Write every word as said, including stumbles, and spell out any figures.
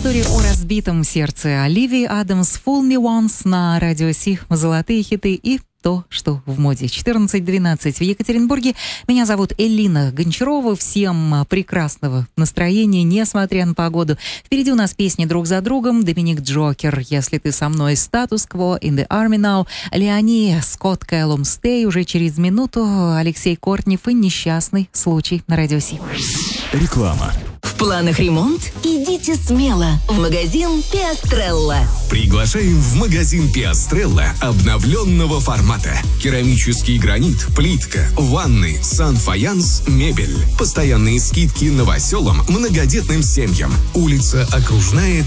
история о разбитом сердце Оливии Адамс, «Fool Me Once» на радио Си, золотые хиты и то, что в моде. четырнадцать двенадцать в Екатеринбурге. Меня зовут Элина Гончарова. Всем прекрасного настроения, несмотря на погоду. Впереди у нас песни друг за другом. Доминик Джокер, «Если ты со мной», «Статус-кво», «In the Army Now», Леони, Скотт Кэллум, «Stay». Уже через минуту Алексей Кортнев и «Несчастный случай» на радио Си. Реклама. В планах ремонт? Идите смело в магазин Пиастрелла. Приглашаем в магазин Пиастрелла обновленного формата. Керамический гранит, плитка, ванны, санфаянс, мебель. Постоянные скидки новоселам, многодетным семьям. Улица Окружная,